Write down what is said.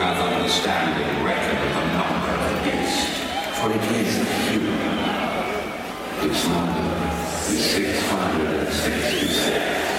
have understanding reckon the number of the beast, for it is human. Its number is 666.